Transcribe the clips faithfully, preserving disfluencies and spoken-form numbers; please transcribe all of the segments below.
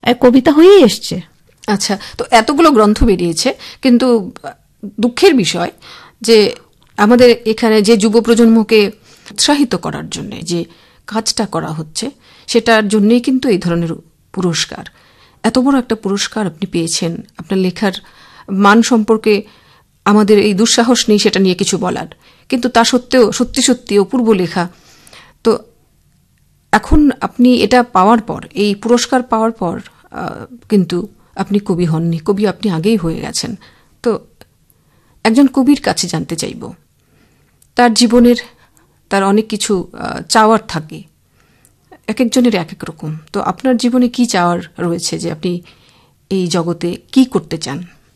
কবিতা হয়েই এসছে। আচ্ছা, তো এতগুলো গ্রন্থ বেরিয়েছে, কিন্তু দুঃখের বিষয় যে আমাদের এখানে যে যুব প্রজন্মকে উৎসাহিত করার জন্য যে কাজটা করা হচ্ছে, সেটার জন্যই কিন্তু এই ধরনের পুরস্কার। এত বড় একটা পুরস্কার আপনি পেয়েছেন, আপনার লেখার মান সম্পর্কে আমাদের এই দুঃসাহস নেই সেটা নিয়ে কিছু বলার, কিন্তু তা সত্ত্বেও সত্যি সত্যি অপূর্ব লেখা। তো এখন আপনি এটা পাওয়ার পর, এই পুরস্কার পাওয়ার পর কিন্তু আপনি কবি হননি, কবি আপনি আগেই হয়ে গেছেন। তো একজন কবির কাছে জানতে চাইব, তার জীবনের তার অনেক কিছু চাওয়ার থাকে, এক একজনের এক এক রকম। তো আপনার জীবনে কি চাওয়ার রয়েছে, যে আপনি এই জগতে কি করতে চান?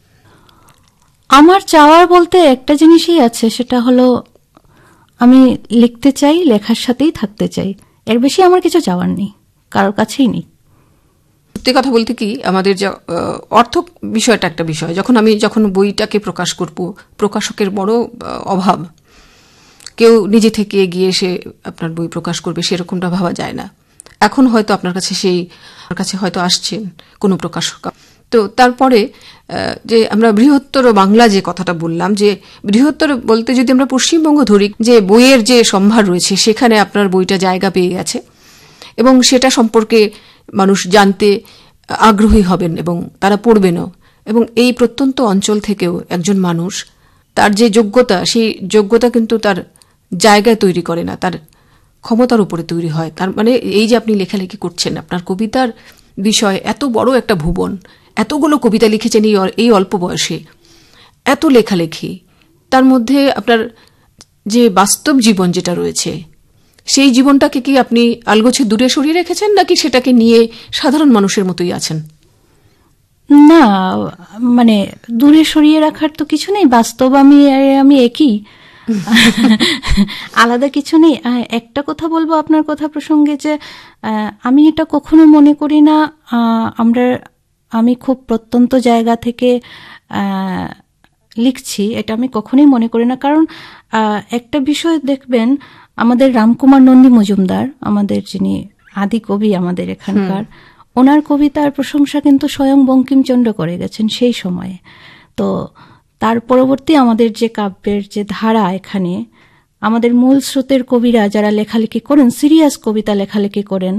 আমার চাওয়ার বলতে একটা জিনিসই আছে, সেটা হলো আমি লিখতে চাই, লেখার সাথেই থাকতে চাই। এর বেশি আমার কিছু চাওয়ার নেই, কারোর কাছেই নেই। সত্যি কথা বলতে কি, আমাদের যে অর্থ বিষয়টা একটা বিষয়, যখন আমি যখন বইটাকে প্রকাশ করব, প্রকাশকের বড় অভাব, কেউ নিজে থেকে এগিয়ে এসে আপনার বই প্রকাশ করবে সেরকমটা ভাবা যায় না। এখন হয়তো আপনার কাছে সেই কাছে হয়তো আসছেন কোনো প্রকাশক। তো তারপরে যে আমরা বৃহত্তর বাংলা যে কথাটা বললাম, যে বৃহত্তর বলতে যদি আমরা পশ্চিমবঙ্গ ধরি, যে বইয়ের যে সম্ভার রয়েছে সেখানে আপনার বইটা জায়গা পেয়ে গেছে এবং সেটা সম্পর্কে মানুষ জানতে আগ্রহী হবেন এবং তারা পড়বেনও। এবং এই প্রত্যন্ত অঞ্চল থেকেও একজন মানুষ, তার যে যোগ্যতা, সেই যোগ্যতা কিন্তু তার জায়গায় তৈরি করে না, তার ক্ষমতার উপরে তৈরি হয়। তার মানে এই যে আপনি লেখালেখি করছেন, আপনার কবিতার বিষয় এত বড় একটা ভুবন, এতগুলো কবিতা লিখেছেন এই অল্প বয়সে, এত লেখালেখি, তার মধ্যে আপনার যে বাস্তব জীবন যেটা রয়েছে, সেই জীবনটাকে কি আপনি আলগোছে দূরে সরিয়ে রেখেছেন, নাকি সেটাকে নিয়ে সাধারণ মানুষের মতোই আছেন? না, মানে দূরে সরিয়ে রাখার তো কিছু নেই, বাস্তব আমি আমি একই, আলাদা কিছু নেই। একটা কথা বলবো আপনার কথা প্রসঙ্গে, যে আমি এটা কখনো মনে করি না আমরা আমি খুব প্রত্যন্ত জায়গা থেকে লিখছি, এটা আমি কখনোই মনে করি না। কারণ একটা বিষয় দেখবেন, আমাদের রামকুমার নন্দী মজুমদার, আমাদের যিনি আদি কবি আমাদের এখানকার, ওনার কবিতার প্রশংসা কিন্তু স্বয়ং বঙ্কিমচন্দ্র করে গেছেন সেই সময়ে। তো তার পরবর্তী আমাদের যে কাব্যের যে ধারা, এখানে আমাদের মূল স্রোতের কবিরা যারা লেখালেখি করেন, সিরিয়াস কবিতা লেখালেখি করেন,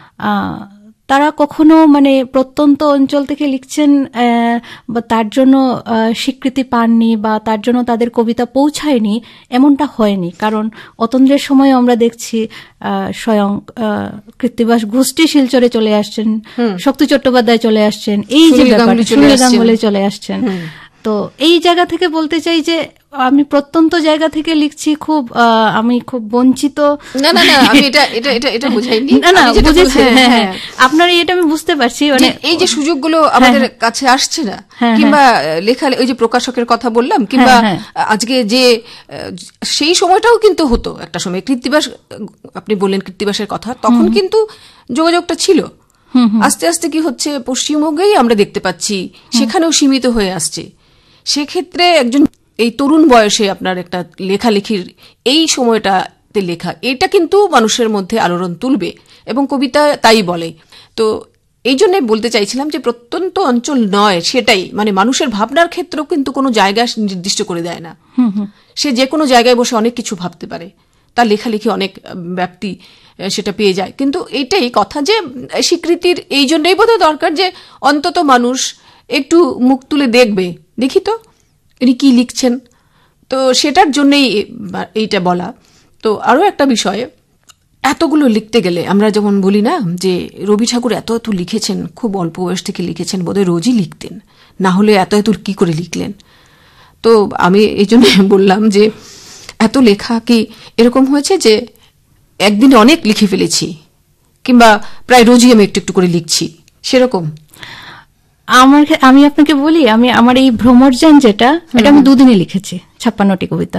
তারা কখনো মানে প্রত্যন্ত অঞ্চল থেকে লিখছেন বা তার জন্য স্বীকৃতি পাননি বা তার জন্য তাদের কবিতা পৌঁছায়নি, এমনটা হয়নি। কারণ অতন্দ্রের সময় আমরা দেখছি স্বয়ং কৃত্তিবাস গোষ্ঠী শিলচরে চলে আসছেন, শক্তি চট্টোপাধ্যায় চলে আসছেন, এই যে ব্যাপার সুনীল গাঙ্গুলি চলে আসছেন। তো এই জায়গা থেকে বলতে চাই যে আমি প্রত্যন্ত জায়গা থেকে লিখছি, খুব আমি খুব বঞ্চিত। না না না, আমি এটা এটা এটা এটা বুঝাইনি। না না, বুঝেছি, হ্যাঁ, আপনার এটা আমি বুঝতে পারছি। মানে এই যে সুযোগগুলো আমাদের কাছে আসছে না, কিংবা লেখা, ওই যে প্রকাশকের কথা বললাম, কিংবা আজকে যে সেই সময়টাও কিন্তু হতো একটা সময়, কৃত্তিবাস আপনি বললেন কৃত্তিবাসের কথা, তখন কিন্তু যোগাযোগটা ছিল। আস্তে আস্তে কি হচ্ছে, পশ্চিমবঙ্গেই আমরা দেখতে পাচ্ছি সেখানেও সীমিত হয়ে আসছে। সেক্ষেত্রে একজন এই তরুণ বয়সে আপনার একটা লেখালেখির এই সময়টাতে লেখা, এটা কিন্তু মানুষের মধ্যে আলোড়ন তুলবে এবং কবিতা তাই বলে। তো এই জন্য বলতে চাইছিলাম যে প্রত্যন্ত অঞ্চল নয়, সেটাই মানে মানুষের ভাবনার ক্ষেত্রেও কিন্তু কোনো জায়গা নির্দিষ্ট করে দেয় না। সে যে কোনো জায়গায় বসে অনেক কিছু ভাবতে পারে, তার লেখালেখি অনেক ব্যাপ্তি সেটা পেয়ে যায়। কিন্তু এইটাই কথা যে স্বীকৃতির এই জন্যই বোধহয় দরকার, যে অন্তত মানুষ একটু মুখ তুলে দেখবে, দেখি তো ইনি কি লিখছেন। তো সেটার জন্যই এইটা বলা। তো আরো একটা বিষয়, এতগুলো লিখতে গেলে আমরা যেমন বলি না যে রবি ঠাকুর এত এত লিখেছেন, খুব অল্প বয়স থেকে লিখেছেন, বোধহয় রোজই লিখতেন, না হলে এত এত কি করে লিখলেন। তো আমি এই জন্য বললাম যে এত লেখা কি এরকম হয়েছে যে একদিনে অনেক লিখে ফেলেছি, কিংবা প্রায় রোজই আমি একটু একটু করে লিখছি, সেরকম? আমার আমি আপনাকে বলি, আমি আমার এই ভ্রমরযান যেটা, এটা আমি দুদিনে লিখেছি, ছাপ্পান্নটি কবিতা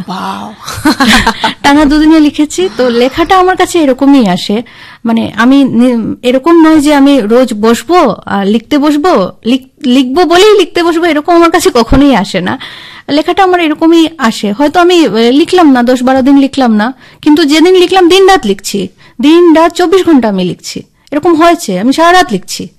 টানা দুদিনে লিখেছি। তো লেখাটা আমার কাছে এরকমই আসে, মানে আমি এরকম নয় যে আমি রোজ বসবো লিখতে বসবো, লিখবো বলেই লিখতে বসবো, এরকম আমার কাছে কখনোই আসে না। লেখাটা আমার এরকমই আসে, হয়তো আমি লিখলাম না, দশ বারো দিন লিখলাম না, কিন্তু যেদিন লিখলাম দিন রাত লিখছি, দিন রাত চব্বিশ ঘন্টা আমি লিখছি, এরকম হয়েছে, আমি সারা রাত লিখছি।